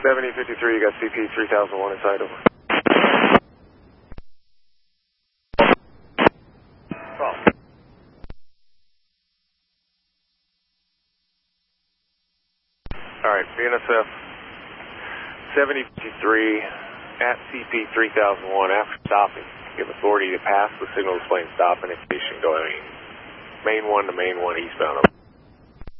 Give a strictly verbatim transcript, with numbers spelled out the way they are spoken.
seventy fifty-three, you got C P three thousand one inside, over. Alright, B N S F seventy fifty-three at C P three thousand one after stopping. Give authority to pass the signal displaying stop indication going main one to main one eastbound.